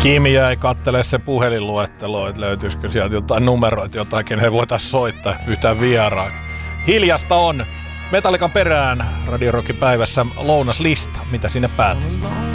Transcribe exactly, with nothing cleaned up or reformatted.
Kimi jäi kattelemaan se puhelinluettelo, että löytyisikö sieltä jotain numeroita, jotain, kenen voitaisiin soittaa yhtään vieraaksi. Hiljasta on. Metallican perään Radio Rockin päivässä lounaslista. Mitä sinne päätyy?